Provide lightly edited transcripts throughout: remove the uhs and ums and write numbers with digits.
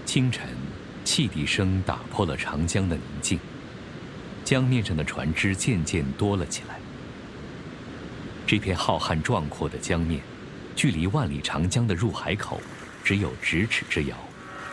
清晨，汽笛声打破了长江的宁静，江面上的船只渐渐多了起来。这片浩瀚壮阔的江面，距离万里长江的入海口只有咫尺之遥。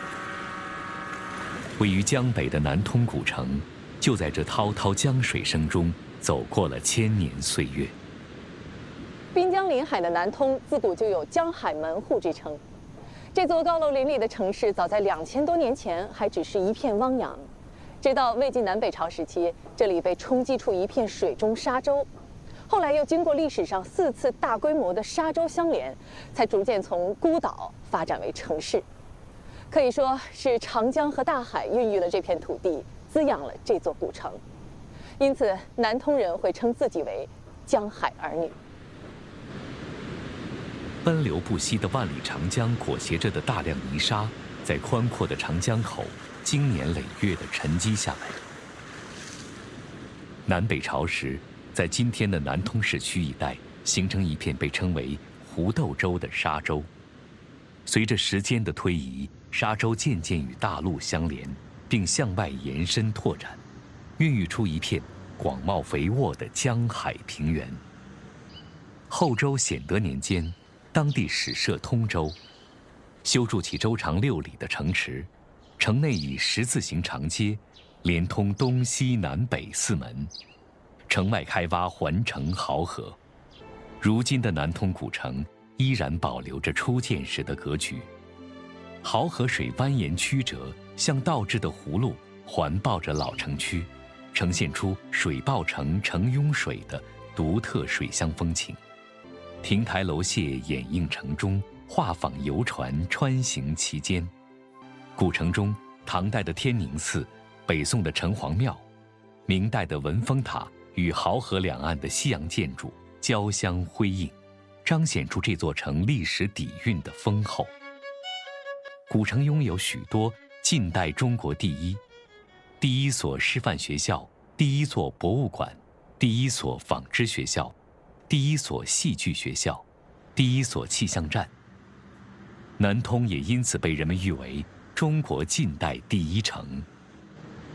位于江北的南通古城，就在这滔滔江水声中走过了千年岁月。 滨江临海的南通，自古就有“江海门户”之称。这座高楼林立的城市，早在2000多年前还只是一片汪洋，直到魏晋南北朝时期，这里被冲击出一片水中沙洲，后来又经过历史上4次大规模的沙洲相连，才逐渐从孤岛发展为城市。可以说是长江和大海孕育了这片土地，滋养了这座古城。因此，南通人会称自己为“江海儿女”。 奔流不息的万里长江裹挟着的大量泥沙，在宽阔的长江口经年累月地沉积下来。南北朝时，在今天的南通市区一带，形成一片被称为湖豆洲的沙洲。随着时间的推移，沙洲渐渐与大陆相连，并向外延伸拓展，孕育出一片广袤肥沃的江海平原。后周显德年间，当地始设通州，修筑起周长6里的城池，城内以十字形长街，连通东西南北4门，城外开挖环城濠河。如今的南通古城依然保留着初建时的格局，濠河水蜿蜒曲折，像倒置的葫芦，环抱着老城区，呈现出水抱城城拥水的独特水乡风情。亭台楼榭掩映城中，画舫游船穿行其间。古城中，唐代的天宁寺、北宋的城隍庙、明代的文峰塔与濠河两岸的西洋建筑交相辉映，彰显出这座城历史底蕴的丰厚。古城拥有许多近代中国第一所师范学校、第一座博物馆、第一所纺织学校、第一所戏剧学校、第一所气象站。南通也因此被人们誉为中国近代第一城。